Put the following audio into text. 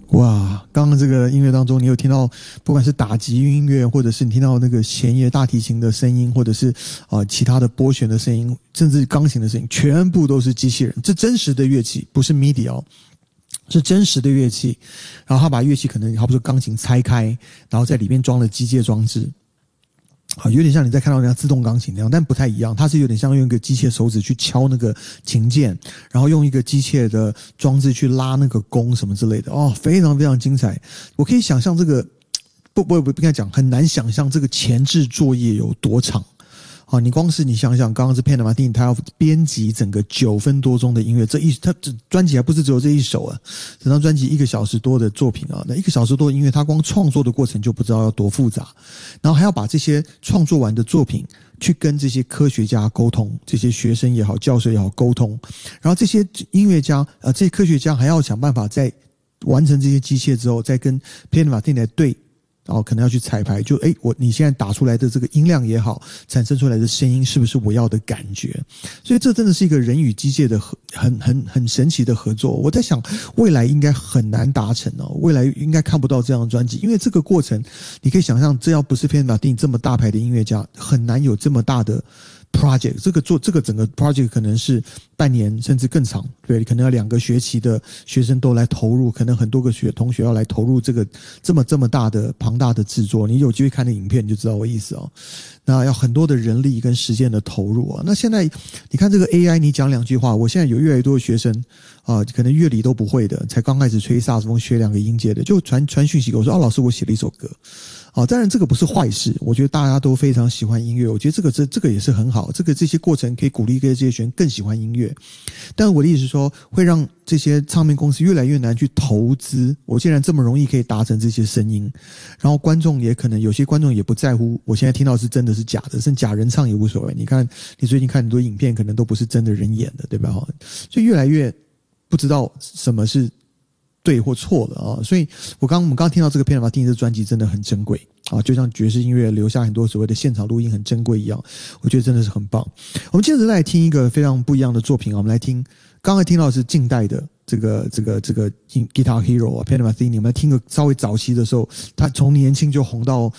哇，刚刚这个音乐当中，你有听到不管是打击音乐，或者是你听到那个弦乐大提琴的声音，或者是其他的拨弦的声音，甚至钢琴的声音，全部都是机器人。这真实的乐器，不是 MIDI 哦，是真实的乐器。然后他把乐器可能，好比说钢琴拆开，然后在里面装了机械装置。有点像你在看到人家自动钢琴那样，但不太一样。它是有点像用一个机械手指去敲那个琴键，然后用一个机械的装置去拉那个弓什么之类的。非常非常精彩。我可以想象这个，不应该讲，很难想象这个前置作业有多长。你光是你想想，刚刚是 Piano Martini 他要编辑整个9分多钟的音乐，他专辑还不是只有这一首啊，整张专辑1个小时多的作品啊，那1个小时多的音乐，他光创作的过程就不知道要多复杂，然后还要把这些创作完的作品去跟这些科学家沟通，这些学生也好，教授也好沟通，然后这些音乐家这些科学家还要想办法在完成这些机械之后，再跟 Piano Martini 来对。可能要去彩排，就你现在打出来的这个音量也好，产生出来的声音是不是我要的感觉？所以这真的是一个人与机械的很神奇的合作。我在想，未来应该很难达成未来应该看不到这样的专辑，因为这个过程，你可以想象，这要不是 Piano Martini 这么大牌的音乐家，很难有这么大的project， 这个整个 project 可能是半年甚至更长，对，可能要2个学期的学生都来投入，可能很多个同学要来投入这个这么大的庞大的制作。你有机会看的影片你就知道我意思那要很多的人力跟时间的投入那现在你看这个 AI， 你讲2句话，我现在有越来越多的学生可能乐理都不会的，才刚开始吹萨克斯风学2个音阶的，就传讯息给我说老师我写了一首歌。当然这个不是坏事，我觉得大家都非常喜欢音乐，我觉得这个也是很好，这些过程可以鼓励这些学生更喜欢音乐。但我的意思是说，会让这些唱片公司越来越难去投资。我既然这么容易可以达成这些声音，然后观众也可能有些观众也不在乎，我现在听到是真的是假的，甚至假人唱也无所谓。你看你最近看很多影片，可能都不是真的人演的，对吧？所以越来越不知道什么是对或错了所以我们刚听到这个Piano Martini的专辑真的很珍贵就像爵士音乐留下很多所谓的现场录音很珍贵一样，我觉得真的是很棒。我们接着来听一个非常不一样的作品我们来听，刚才听到的是近代的这个 Guitar Hero Piano Martini， 我们来听个稍微早期的时候，他从年轻就红到